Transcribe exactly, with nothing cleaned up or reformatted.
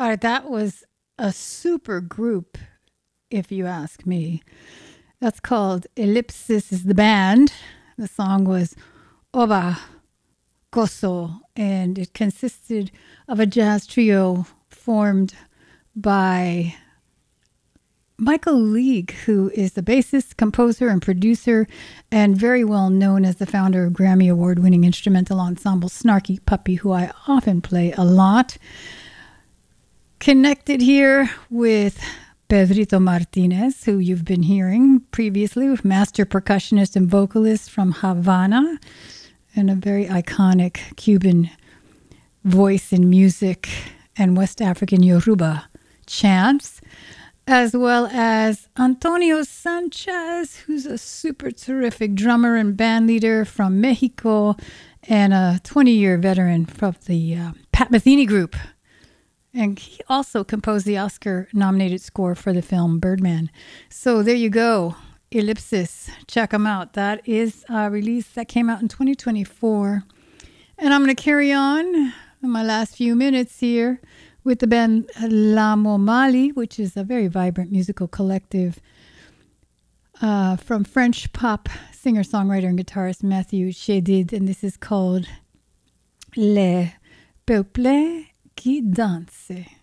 All right, that was a super group, if you ask me. That's called Ellipsis is the band. The song was Oba Koso, and it consisted of a jazz trio formed by Michael League, who is the bassist, composer, and producer, and very well known as the founder of Grammy Award-winning instrumental ensemble Snarky Puppy, who I often play a lot. Connected here with Pedrito Martinez, who you've been hearing previously, with master percussionist and vocalist from Havana, and a very iconic Cuban voice in music and West African Yoruba chants, as well as Antonio Sanchez, who's a super terrific drummer and band leader from Mexico and a twenty-year veteran from the uh, Pat Metheny Group. And he also composed the Oscar-nominated score for the film Birdman. So there you go, Ellipsis. Check them out. That is a release that came out in twenty twenty-four. And I'm going to carry on in my last few minutes here with the band La Momali, which is a very vibrant musical collective uh, from French pop singer-songwriter and guitarist Matthew Chédid. And this is called Les Peuples qui dansent.